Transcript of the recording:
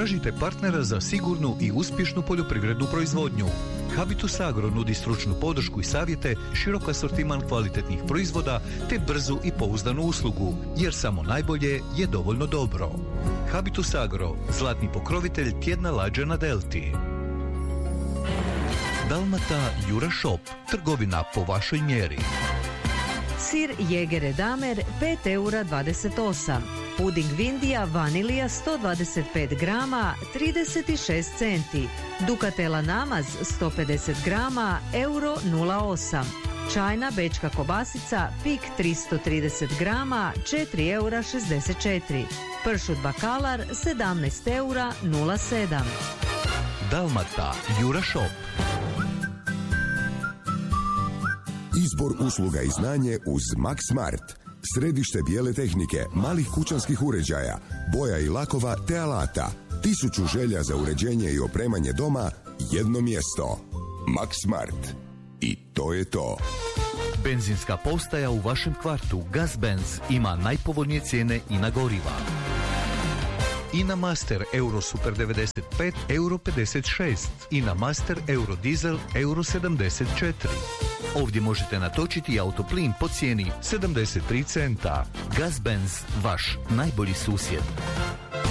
Tražite partnera za sigurnu i uspješnu poljoprivrednu proizvodnju. Habitus Agro nudi stručnu podršku i savjete, širok asortiman kvalitetnih proizvoda te brzu i pouzdanu uslugu, jer samo najbolje je dovoljno dobro. Habitus Agro, zlatni pokrovitelj tjedna lađa na Delti. Dalmata Jura Shop, trgovina po vašoj mjeri. Sir Jegere Damer 5,28 €. Puding Vindija vanilija 125 grama 36 centi. Ducatela namaz 150 grama €0,8. Čajna bečka kobasica Pik 330 grama 4,64 €. Pršut bakalar 17,07 €. Dalmata Jura Shop. Izbor usluga i znanje uz Max Smart. Središte bijele tehnike, malih kućanskih uređaja, boja i lakova te alata. 1000 želja za uređenje i opremanje doma, jedno mjesto. Max Smart. I to je to. Benzinska postaja u vašem kvartu Gazbenz ima najpovoljnije cijene i na goriva. INA Master Euro Super 95 €56, INA Master Euro Diesel €74. Ovdje možete natočiti autoplin po cijeni 73 centa. Gazbenz, vaš najbolji susjed.